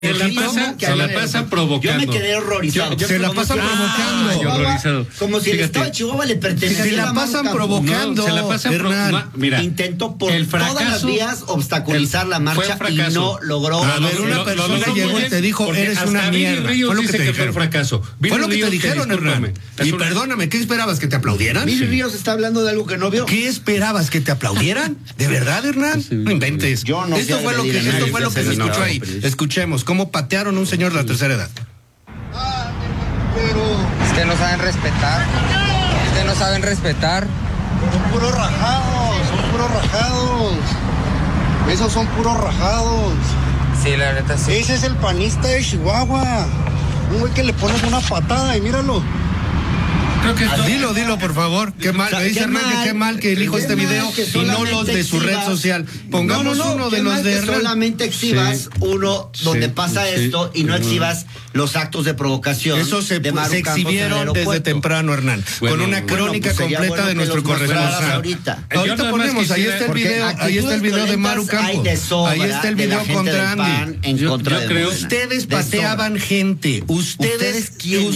Se la pasa provocando. Yo me quedé horrorizado. Se la pasan provocando. Horrorizado. Como si el estado de Chihuahua le perteneciera. Se la pasan provocando. Se la pasan provocando. Mira, intentó por todas las vías obstaculizar la marcha y no logró. A ver, una persona llegó y te dijo, eres una mierda. Fue lo que te dijeron. Fue lo que te dijeron, Hernán. Y perdóname, ¿qué esperabas? ¿Que te aplaudieran? Miri Ríos está hablando de algo que no vio. ¿Qué esperabas? ¿Que te aplaudieran? ¿De verdad, Hernán? No inventes. Yo no sé. Esto fue lo que se escuchó ahí. Escuchemos cómo patearon a un señor de la tercera edad. Es que no saben respetar. Son puros rajados. Esos son puros rajados. Sí, la neta sí. Ese es el panista de Chihuahua. Un güey que le pones una patada y míralo. Creo que dilo, por favor. Qué mal, me dice Hernán que qué mal que elijo este video y no los de su red social. Pongamos uno de los de Hernán. Solamente exhibas uno donde pasa esto y no exhibas los actos de provocación. Eso se exhibieron desde temprano, Hernán, con una crónica completa de nuestro corresponsal. Ahorita ponemos, ahí está el video de Maru Campos, ahí está el video contra Andy. Yo creo ustedes pateaban gente, ustedes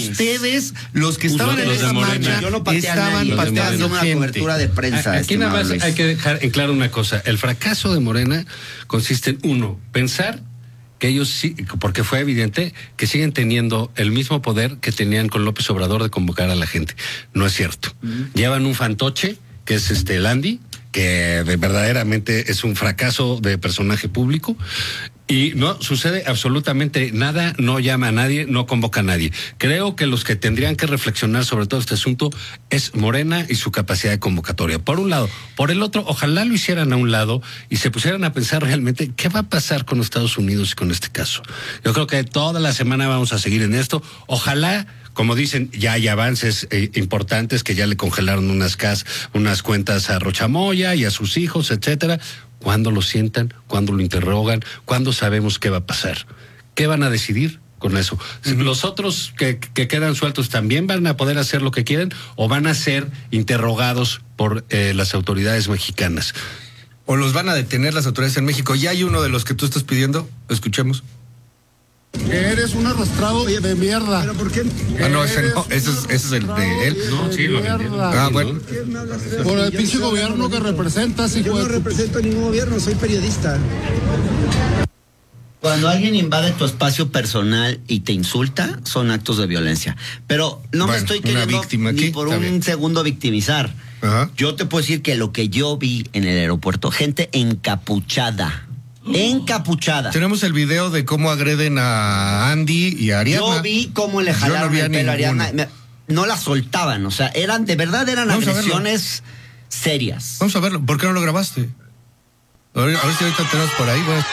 los que estaban en esa marcha estaban pateando una cobertura de prensa. Aquí nada más hay que dejar en claro una cosa: el fracaso de Morena consiste en pensar que ellos sí, porque fue evidente que siguen teniendo el mismo poder que tenían con López Obrador de convocar a la gente. No es cierto. Llevan un fantoche que es el Andy, que verdaderamente es un fracaso de personaje público. Y no sucede absolutamente nada, no llama a nadie, no convoca a nadie. Creo que los que tendrían que reflexionar sobre todo este asunto es Morena y su capacidad de convocatoria. Por un lado. Por el otro, ojalá lo hicieran a un lado y se pusieran a pensar realmente qué va a pasar con Estados Unidos y con este caso. Yo creo que toda la semana vamos a seguir en esto. Ojalá, como dicen, ya hay avances importantes, que ya le congelaron unas cuentas a Rochamoya y a sus hijos, etcétera. ¿Cuándo lo sientan? ¿Cuándo lo interrogan? ¿Cuándo sabemos qué va a pasar? ¿Qué van a decidir con eso? ¿Los otros que quedan sueltos también van a poder hacer lo que quieren o van a ser interrogados por las autoridades mexicanas? ¿O los van a detener las autoridades en México? ¿Ya hay uno de los que tú estás pidiendo? Escuchemos. Eres un arrastrado de mierda. ¿Pero por qué? No, ese es el de él. No, sí, lo entiendo. Bueno. Por el pinche gobierno que representas, hijo. Yo no represento ningún gobierno, soy periodista. Cuando alguien invade tu espacio personal y te insulta, son actos de violencia. Pero no me estoy queriendo ni por un segundo victimizar. Ajá. Yo te puedo decir que lo que yo vi en el aeropuerto, gente encapuchada. Tenemos el video de cómo agreden a Andy y a Ariadna. Yo vi cómo le jalaron el pelo a Ariadna. No la soltaban, o sea, eran agresiones serias. Vamos a verlo. ¿Por qué no lo grabaste? A ver si ahorita tenemos por ahí. Bueno,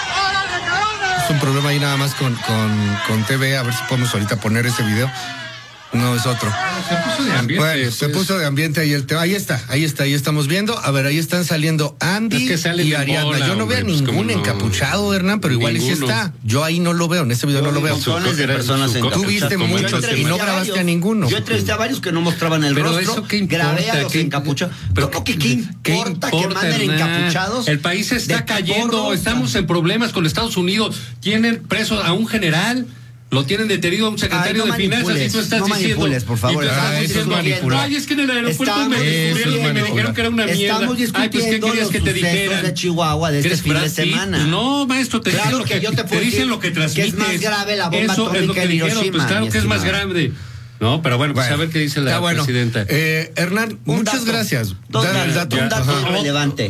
es un problema ahí nada más con TV. A ver si podemos ahorita poner ese video. No, es otro. Se puso de ambiente. Bueno, se puso de ambiente ahí el tema. Ahí estamos viendo. A ver, ahí están saliendo Andy y Ariadna. Yo no veo ningún encapuchado, Hernán, pero igual sí está. Yo ahí no lo veo, en este video no lo veo. Montones de personas encapuchadas. Tú viste muchos y no grabaste a ninguno. Yo entrevisté a varios que no mostraban el rostro. Pero eso qué importa. Grabé a los encapuchados. ¿Pero qué importa que manden encapuchados? El país está cayendo. Estamos en problemas con Estados Unidos. Tienen preso a un general. Lo tienen detenido a un secretario de finanzas y tú estás diciendo. Por favor. Ay, es que en el aeropuerto me dijeron que era una mierda. Ay, pues ¿qué querías que te dijeran? De Chihuahua de este fin de semana. No, maestro, te dicen lo que transmites. Que es más grave la bomba atómica es lo que en Hiroshima. Pues claro que es más grande. No, pero bueno, pues a ver qué dice la presidenta. Hernán, muchas gracias. Un dato relevante.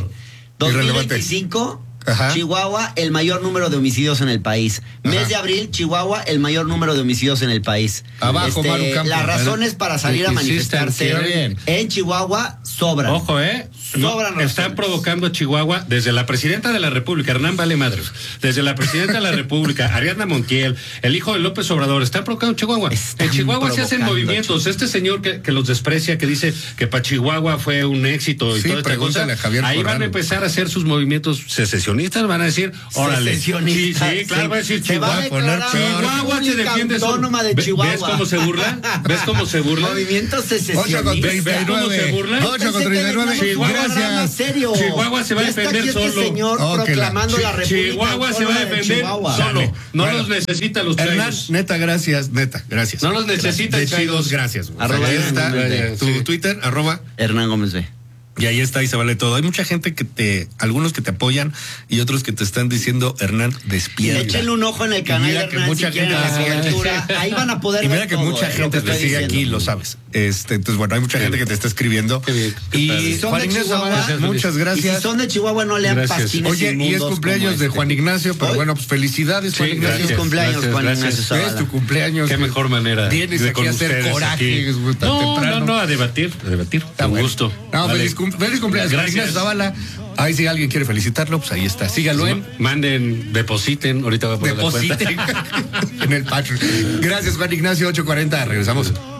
2025. Ajá. Chihuahua, el mayor número de homicidios en el país. Mes de abril, Chihuahua, el mayor número de homicidios en el país. Abajo, Maru Campos. Las razones para salir a manifestarse en Chihuahua sobran. Ojo, están provocando a Chihuahua desde la presidenta de la República, Hernán Vale Madres, desde la presidenta de la República, Ariadna Montiel, el hijo de López Obrador, están provocando a Chihuahua. En Chihuahua se hacen movimientos. Este señor que los desprecia, que dice que para Chihuahua fue un éxito y toda esta cosa, ahí van a empezar a hacer sus movimientos secesionistas. Van a decir, órale. Sí, claro, va a decir Chihuahua. Chihuahua se defiende. Autónoma de Chihuahua. ¿Ves cómo se burla? ¿Ves cómo se burla? Movimiento secesionista. 8 con 39. Chihuahua gracias. Serio. Chihuahua se va a defender solo. Este señor proclamando la República. Chihuahua se va a defender solo. No los necesita los Hernán, chairos. neta, gracias. No los necesita de chairos, gracias. Arroba ahí está tu Twitter, Hernán Gómez B. Y ahí está, y se vale todo. Hay mucha gente algunos que te apoyan y otros que te están diciendo, Hernán, despierta. Échenle un ojo en el canal de Hernán, mucha gente la cobertura. Ahí van a poder ver. Y mira que mucha gente te sigue aquí, lo sabes. Entonces, bueno, hay mucha gente que te está escribiendo. Y Juan Ignacio Zavala, muchas gracias. Y si son de Chihuahua, no lean pastines. Oye, y es cumpleaños de Juan Ignacio, pero bueno, pues felicidades, Juan Ignacio. Feliz cumpleaños, Juan Ignacio Zavala. Es tu cumpleaños. Qué mejor manera. Vienes aquí a hacer coraje tan temprano. No, a debatir. Con gusto. No, feliz cumpleaños. Gracias, Ignacio Zavala. Ahí si alguien quiere felicitarlo, pues ahí está. Sígalo manden, depositen. Ahorita voy a poner la cuenta. En el Patreon. Gracias, Juan Ignacio. 8:40. Regresamos.